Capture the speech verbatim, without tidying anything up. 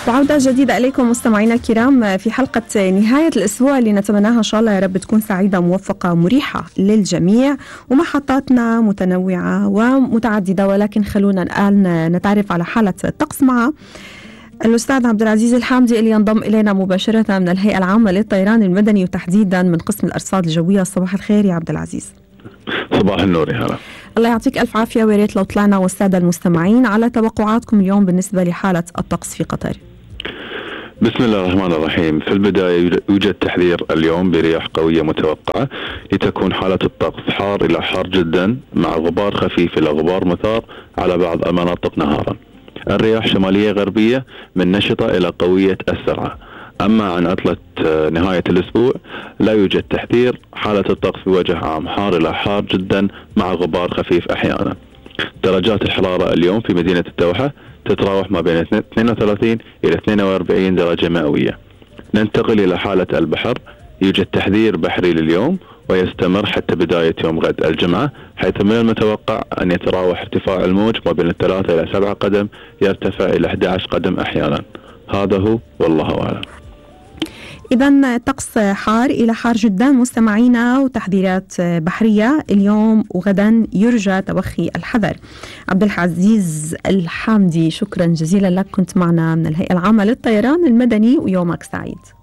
وعودة جديدة إليكم مستمعينا الكرام في حلقة نهاية الأسبوع اللي نتمناها إن شاء الله يا رب تكون سعيدة موفقة مريحة للجميع، ومحطاتنا متنوعة ومتعددة. ولكن خلونا الآن نتعرف على حالة الطقس مع الأستاذ عبد العزيز الحامدي اللي ينضم إلينا مباشرة من الهيئة العامة للطيران المدني وتحديدا من قسم الأرصاد الجوية. صباح الخير يا عبد العزيز. صباح النور. هلا، الله يعطيك ألف عافية. ويا ريت لو طلعنا والسادة المستمعين على توقعاتكم اليوم بالنسبة لحالة الطقس في قطر. بسم الله الرحمن الرحيم. في البداية يوجد تحذير اليوم برياح قوية متوقعة، لتكون حالة الطقس حار إلى حار جدا مع غبار خفيف إلى غبار مثار على بعض المناطق نهارا. الرياح شمالية غربية من نشطة إلى قوية السرعة. أما عن عطلة نهاية الأسبوع لا يوجد تحذير، حالة الطقس بوجه عام حار إلى حار جدا مع غبار خفيف أحيانا. درجات الحرارة اليوم في مدينة الدوحة تتراوح ما بين اثنين وثلاثين إلى اثنين وأربعين درجة مئوية. ننتقل إلى حالة البحر. يوجد تحذير بحري لليوم ويستمر حتى بداية يوم غد الجمعة، حيث من المتوقع أن يتراوح ارتفاع الموج ما بين الثلاثة إلى سبعة قدم، يرتفع إلى أحد عشر قدم أحيانا. هذا هو والله أعلم. إذن طقس حار إلى حار جدا مستمعينا، وتحذيرات بحرية اليوم وغدا يرجى توخي الحذر. عبد العزيز الحامدي، شكرا جزيلا لك، كنت معنا من الهيئة العامة للطيران المدني ويومك سعيد.